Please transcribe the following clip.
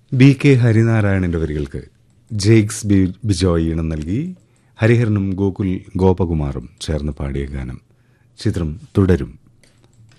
B K ഹരിനാരായണന്റെ വരികൾക്ക് ജെയ്ക്സ് ബിജോയ് ഈണം നൽകി ഹരിഹരനും ഗോകുൽ ഗോപകുമാറും ചേർന്ന് പാടിയ ഗാനം. ചിത്രം തുടരും.